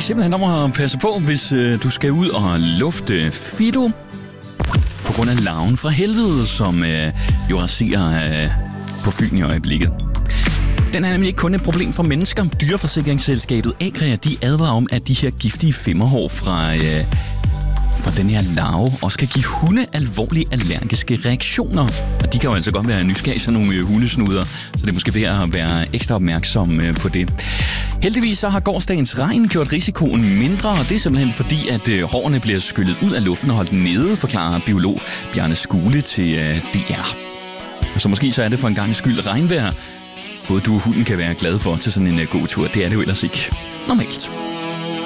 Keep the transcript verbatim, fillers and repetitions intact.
er simpelthen om at passe på, hvis øh, du skal ud og lufte Fido på grund af larven fra helvede, som øh, jo raserer øh, på Fyn i øjeblikket. Den er nemlig ikke kun et problem for mennesker. Dyreforsikringsselskabet Agria, de advarer om, at de her giftige femmerhår fra, øh, fra den her larve også kan give hunde alvorlige allergiske reaktioner. Og de kan jo altså godt være nysgerrige, sådan nogle øh, hundesnuder, så det er måske ved at være ekstra opmærksom øh, på det. Heldigvis så har gårsdagens regn gjort risikoen mindre, og det er simpelthen fordi, at øh, hårene bliver skyllet ud af luften og holdt nede, forklarer biolog Bjarne Skule til øh, D R. Så måske så er det for en gang skyld regnvejr, både du og hunden kan være glade for til sådan en uh, god tur. Det er det jo ellers ikke normalt.